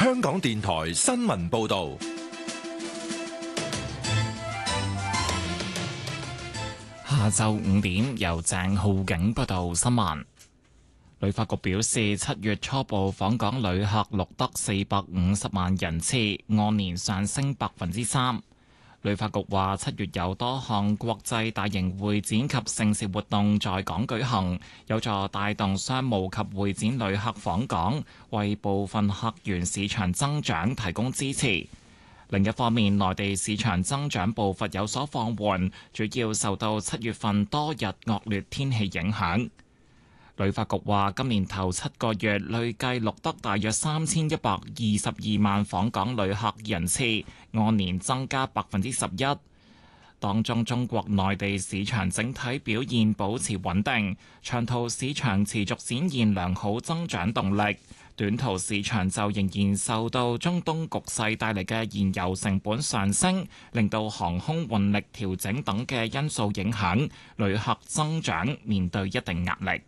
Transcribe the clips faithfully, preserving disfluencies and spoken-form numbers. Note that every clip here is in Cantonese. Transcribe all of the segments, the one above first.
香港電台新聞報道。 下晝五點，由鄭浩景報道新聞。旅發局表示，七月初步訪港旅客錄得四百五十萬人次，按年上升百分之三。旅發局話，七月有多項國際大型會展及盛事活動在港舉行，有助帶動商務及會展旅客訪港，為部分客源市場增長提供支持。另一方面，內地市場增長步伐有所放緩，主要受到七月份多日惡劣天氣影響。旅發局話，今年頭七個月累計錄得大約三千一百二十二萬訪港旅客人次，按年增加百分之十一。當中中國內地市場整體表現保持穩定，長途市場持續展現良好增長動力，短途市場就仍然受到中東局勢帶嚟嘅燃油成本上升，令到航空運力調整等嘅因素影響，旅客增長面對一定壓力。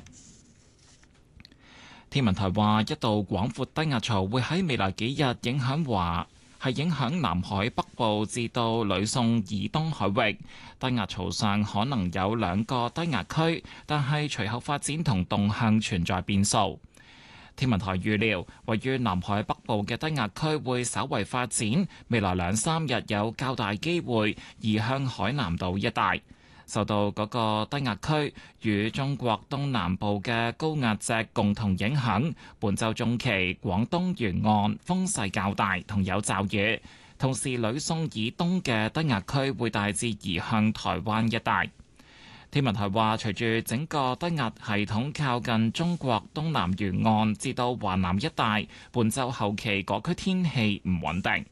天文台話，一道廣闊低壓槽會喺未來幾日影響華，係影響南海北部至到呂宋以東海域。低壓槽上可能有兩個低壓區，但係隨後發展同動向存在變數。天文台預料，位於南海北部嘅低壓區會稍為發展，未來兩三日有較大機會移向海南島一帶。受到嗰個低壓區與中國東南部嘅高壓脊共同影響，本週中期廣東沿岸風勢較大同有驟雨，同時呂宋以東嘅低壓區會大致移向台灣一帶。天文台話，隨住整個低壓系統靠近中國東南沿岸至到華南一帶，本週後期嗰區天氣唔穩定。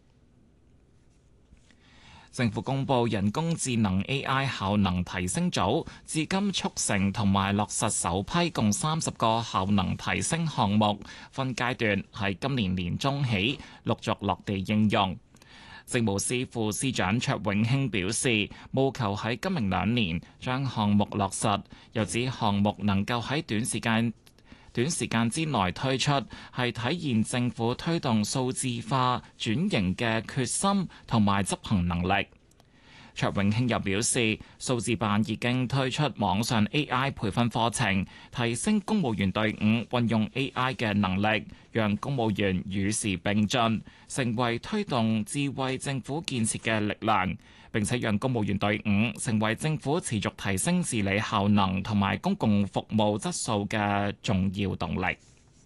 政府公布人工智能 A I 效能提升組，至今促成同埋落實首批共三十個效能提升項目，分階段喺今年年中起陸續落地應用。政務司副司長卓永興表示，務求喺今明兩年將項目落實，又指項目能夠喺短時間短時間之內推出，係體現政府推動數字化轉型嘅決心同埋執行能力。卓永興又表示，數字辦已經推出網上 A I 培訓課程，提升公務員隊伍運用 A I 嘅能力，讓公務員與時並進，成為推動智慧政府建設嘅力量，並且讓公務員隊伍成為政府持續提升治理效能同埋公共服務質素嘅重要動力。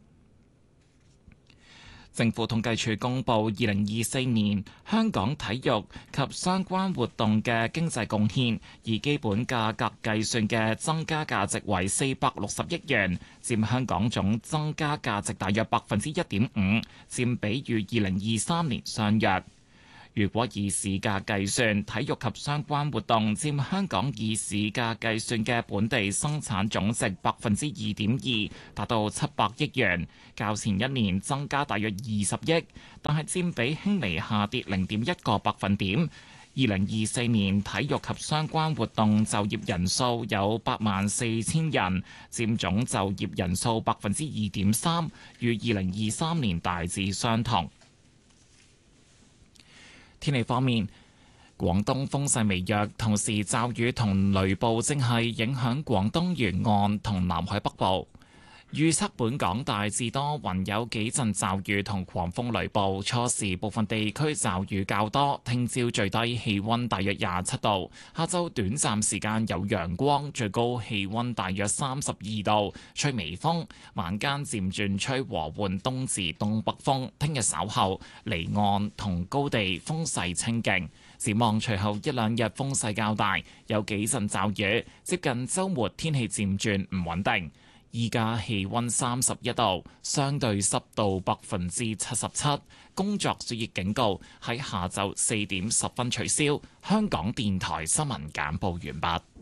政府統計處公布二零二四年香港體育及相關活動嘅經濟貢獻，以基本價格計算嘅增加價值為四百六十億元，佔香港總增加價值大約百分之一點五，佔比與二零二三年相若。如果以市價計算，體育及相關活動佔香港以市價計算嘅本地生產總值百分之二點二，達到七百億元，較前一年增加大約二十億，但係佔比輕微下跌零點一個百分點。二零二四年體育及相關活動就業人數有八萬四千人，佔總就業人數百分之二點三，與二零二三年大致相同。天氣方面，廣東風勢微弱，同時驟雨同雷暴正係影響廣東沿岸同南海北部。預測本港大致多雲，有幾陣驟雨同狂風雷暴，初時部分地區驟雨較多。聽朝最低氣溫大約廿七度，下晝短暫時間有陽光，最高氣溫大約三十二度，吹微風，晚間漸轉吹和緩東至東北風。聽日稍後離岸同高地風勢清勁，展望隨後一兩日風勢較大，有幾陣驟雨。接近週末天氣漸轉唔穩定。依家氣溫三十一度，相對濕度百分之七十七，工作暑熱警告喺下晝四點十分取消。香港電台新聞簡報完畢。